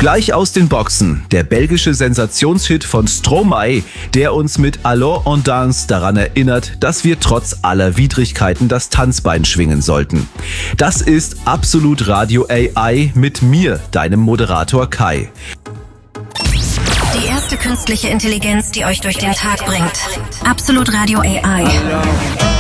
Gleich aus den Boxen, der belgische Sensationshit von Stromae, der uns mit Alors on danse daran erinnert, dass wir trotz aller Widrigkeiten das Tanzbein schwingen sollten. Das ist Absolut Radio AI mit mir, deinem Moderator Kai. Die erste künstliche Intelligenz, die euch durch den Tag bringt. Absolut Radio AI.